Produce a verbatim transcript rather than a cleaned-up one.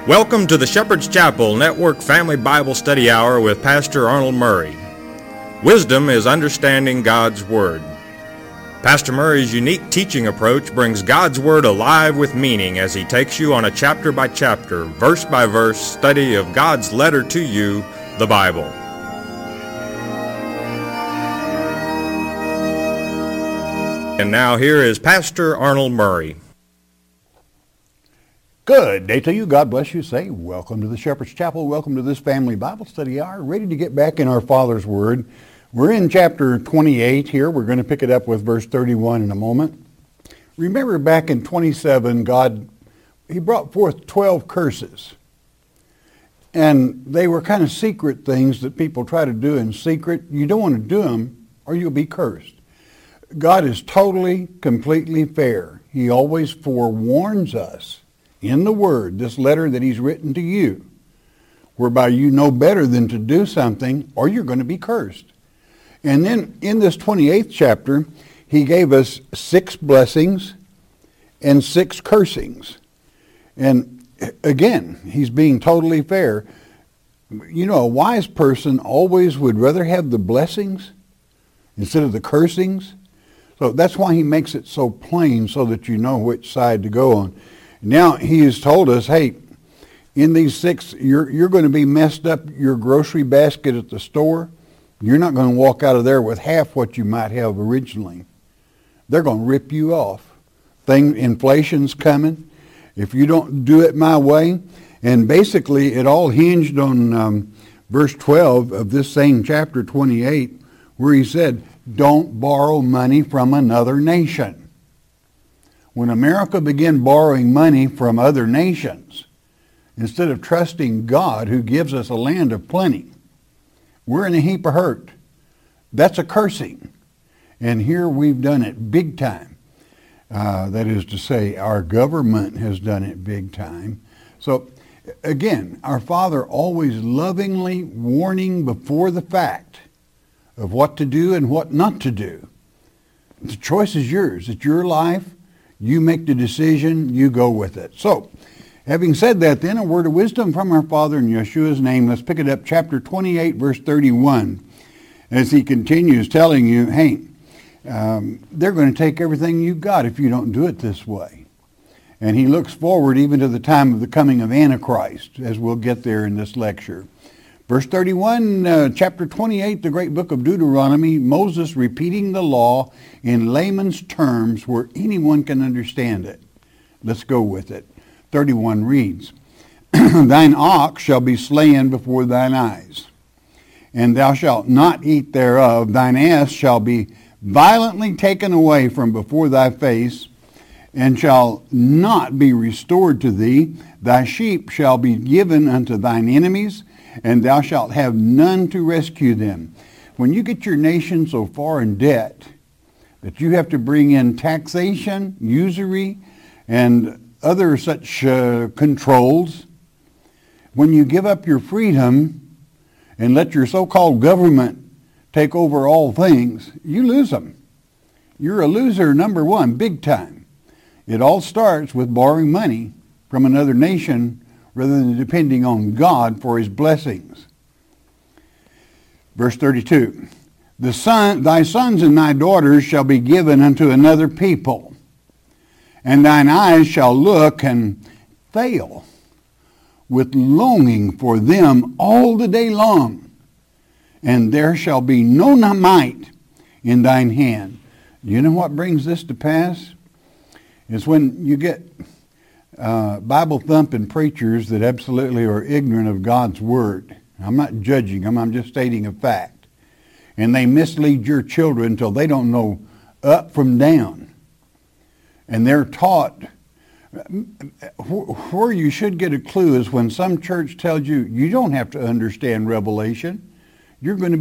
Welcome to the Shepherd's Chapel Network Family Bible Study Hour with Pastor Arnold Murray. Wisdom is understanding God's Word. Pastor Murray's unique teaching approach brings God's Word alive with meaning as he takes you on a chapter-by-chapter, verse-by-verse study of God's letter to you, the Bible. And now here is Pastor Arnold Murray. Good day to you. God bless you. Say, welcome to the Shepherd's Chapel. Welcome to this family Bible study hour. Ready to get back in our Father's Word. We're in chapter twenty-eight here. We're going to pick it up with verse thirty-one in a moment. Remember back in twenty-seven, God, he brought forth twelve curses. And they were kind of secret things that people try to do in secret. You don't want to do them or you'll be cursed. God is totally, completely fair. He always forewarns us in the Word, this letter that he's written to you, whereby you know better than to do something or you're going to be cursed. And then in this twenty-eighth chapter, he gave us six blessings and six cursings. And again, he's being totally fair. You know, a wise person always would rather have the blessings instead of the cursings. So that's why he makes it so plain so that you know which side to go on. Now he has told us, hey, in these six, you're, you're going to be messed up your grocery basket at the store. You're not going to walk out of there with half what you might have originally. They're going to rip you off. Thing, inflation's coming. If you don't do it my way, and basically it all hinged on um, verse twelve of this same chapter twenty-eight, where he said, don't borrow money from another nation. When America began borrowing money from other nations, instead of trusting God who gives us a land of plenty, we're in a heap of hurt. That's a cursing. And here we've done it big time. Uh, that is to say, our government has done it big time. So again, our Father always lovingly warning before the fact of what to do and what not to do. The choice is yours. It's your life. You make the decision. You go with it. So, having said that, then, a word of wisdom from our Father in Yeshua's name. Let's pick it up, chapter twenty-eight, verse thirty-one, as he continues telling you, hey, um, they're going to take everything you've got if you don't do it this way. And he looks forward even to the time of the coming of Antichrist, as we'll get there in this lecture. Verse thirty-one, uh, chapter twenty-eight, the great book of Deuteronomy, Moses repeating the law in layman's terms where anyone can understand it. Let's go with it. thirty-one reads, thine ox shall be slain before thine eyes, and thou shalt not eat thereof. Thine ass shall be violently taken away from before thy face, and shall not be restored to thee. Thy sheep shall be given unto thine enemies, and thou shalt have none to rescue them. When you get your nation so far in debt that you have to bring in taxation, usury, and other such uh, controls, when you give up your freedom and let your so-called government take over all things, you lose them. You're a loser, number one, big time. It all starts with borrowing money from another nation rather than depending on God for his blessings. Verse thirty-two, the son, thy sons and thy daughters shall be given unto another people, and thine eyes shall look and fail with longing for them all the day long, and there shall be no might in thine hand. You know what brings this to pass? Is when you get Uh, Bible-thumping preachers that absolutely are ignorant of God's Word. I'm not judging them, I'm just stating a fact. And they mislead your children until they don't know up from down. And they're taught, where you should get a clue is when some church tells you, you don't have to understand Revelation. You're going to be